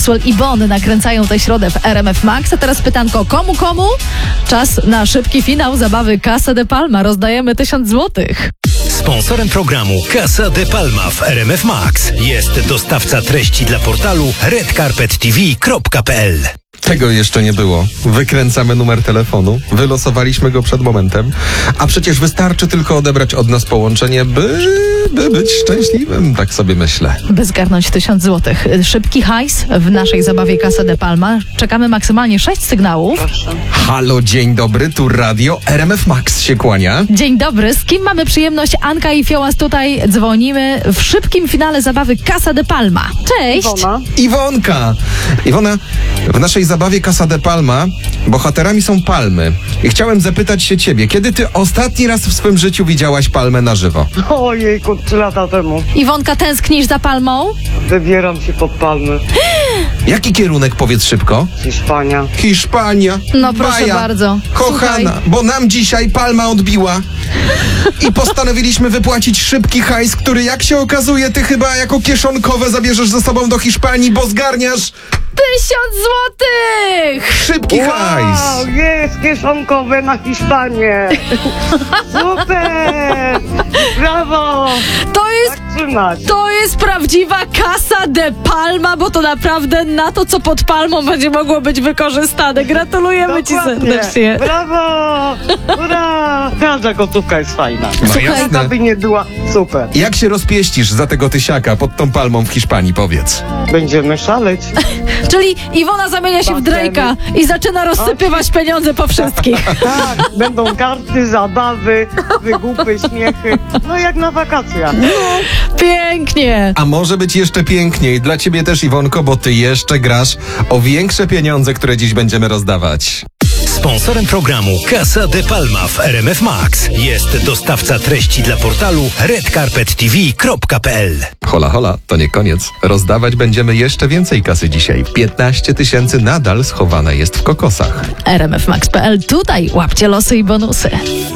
Maxwell i Bon nakręcają tę środę w RMF Max. A teraz pytanko, komu? Czas na szybki finał zabawy Casa de Palma. Rozdajemy 1000 złotych. Sponsorem programu Casa de Palma w RMF Max jest dostawca treści dla portalu redcarpettv.pl. Tego jeszcze nie było. Wykręcamy numer telefonu, wylosowaliśmy go przed momentem, a przecież wystarczy tylko odebrać od nas połączenie, by być szczęśliwym, tak sobie myślę. By zgarnąć 1000 złotych. Szybki hajs w naszej zabawie Casa de Palma. Czekamy maksymalnie 6 sygnałów. Halo, dzień dobry, tu radio RMF Max się kłania. Dzień dobry, z kim mamy przyjemność? Anka i Fiołas tutaj dzwonimy w szybkim finale zabawy Casa de Palma. Cześć! Iwonka! Iwona, w naszej zabawie Casa de Palma bohaterami są palmy. I chciałem zapytać się ciebie, kiedy ty ostatni raz w swym życiu widziałaś palmę na żywo? Ojejku, 3 lata temu. Iwonka, tęsknisz za palmą? Wybieram się pod palmy. Jaki kierunek, powiedz szybko? Hiszpania. Hiszpania. No proszę Baja. bardzo. Kochana, Słuchaj. bo nam dzisiaj palma odbiła i postanowiliśmy wypłacić szybki hajs, który jak się okazuje, ty chyba jako kieszonkowe zabierzesz ze sobą do Hiszpanii, bo zgarniasz 1000 złotych! szybki hajs. Wow, jest kieszonkowe na Hiszpanię. Super! Brawo! To jest prawdziwa Casa de Palma, bo to naprawdę na to, co pod palmą będzie mogło być wykorzystane. Gratulujemy ci serdecznie. Brawo! Ura! Każda gotówka jest fajna. No jasne. By nie była super. Jak się rozpieścisz za tego tysiaka pod tą palmą w Hiszpanii, powiedz? Będziemy szaleć. Czyli Iwona zamienia się w Drake'a i zaczyna rozsypywać pieniądze po wszystkich. Tak, będą karty, zabawy, wygupy, śmiechy. No jak na wakacjach. Pięknie. A może być jeszcze piękniej dla ciebie też, Iwonko, bo ty jeszcze grasz o większe pieniądze, które dziś będziemy rozdawać. Sponsorem programu Casa de Palma w RMF Max jest dostawca treści dla portalu redcarpettv.pl. Hola, hola, to nie koniec. Rozdawać będziemy jeszcze więcej kasy dzisiaj. 15 000 nadal schowane jest w kokosach. RMF Max.pl. Tutaj łapcie losy i bonusy.